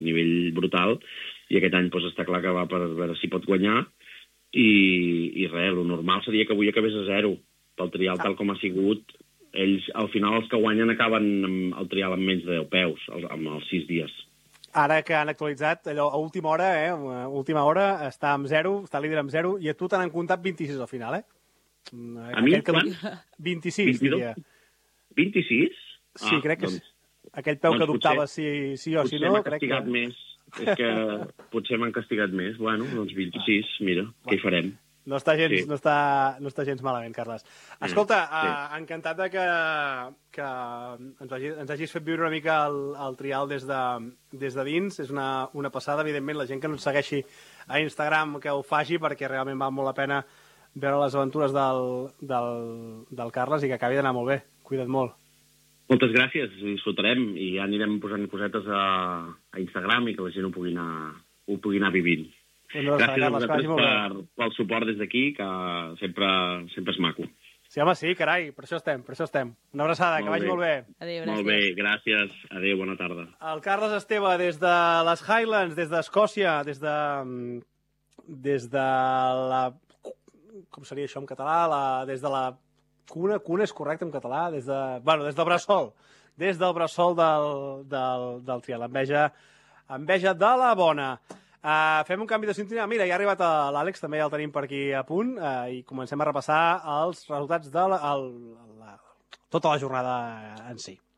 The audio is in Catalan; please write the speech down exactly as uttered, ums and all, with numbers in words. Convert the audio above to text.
nivell brutal, i aquest any doncs, està clar que va per veure si pot guanyar, i, i res, el normal seria que avui acabés a zero, pel trial tal com ha sigut. Ells, al final, els que guanyen acaben amb el trial amb menys de deu peus, amb els sis dies. Ara que han actualitzat, allò, a última hora, eh, a última hora, està amb zero, està líder amb zero, i a tu t'han comptat vint-i-sis al final, eh? A mi, quan? vint-i-sis, diria. vint-i-sis? Sí, crec que aquell peu que dubtava si sí o si no, crec que... Potser m'ha castigat més. És que potser m'han castigat més. Bueno, doncs vint-i-sis, mira, què hi farem? No està gens, sí. no està, no està gens malament, Carles. Escolta, sí. uh, encantat de que, que ens, hagi, ens hagis fet viure una mica el, el trial des de, des de dins. És una, una passada, evidentment, la gent que no ens segueixi a Instagram que ho faci, perquè realment val molt la pena veure les aventures del, del, del Carles i que acabi d'anar molt bé. Cuida't molt. Moltes gràcies, disfrutarem i ja anirem posant cosetes a, a Instagram i que la gent ho pugui anar, ho pugui anar vivint. No, gràcies a vosaltres per, pel suport des d'aquí, que sempre, sempre és maco. Sí, home, sí, carai, per això estem, per això estem. Una abraçada, molt que vagi bé. molt bé. Adéu, molt bé, gràcies. Adéu, bona tarda. El Carles Esteve, des de les Highlands, des d'Escòcia, des de... des de la... com seria això en català? La, des de la cuna, cuna és correcte en català? Des de... bueno, des del bressol. Des del bressol del, del, del trial. Enveja, enveja de la bona. Uh, fem un canvi de sintonia. Mira, ja ha arribat l'Àlex, també ja el tenim per aquí a punt, uh, i comencem a repassar els resultats de la, el, la, tota la jornada en si.